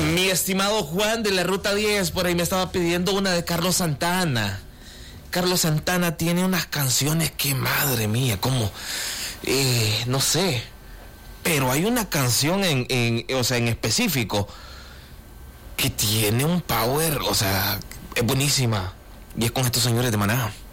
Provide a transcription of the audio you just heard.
Mi estimado Juan de la Ruta 10, por ahí me estaba pidiendo una de Carlos Santana. Carlos Santana tiene unas canciones que, madre mía, como, no sé, pero hay una canción en específico que tiene un power, o sea, es buenísima. Y es con estos señores de Maná.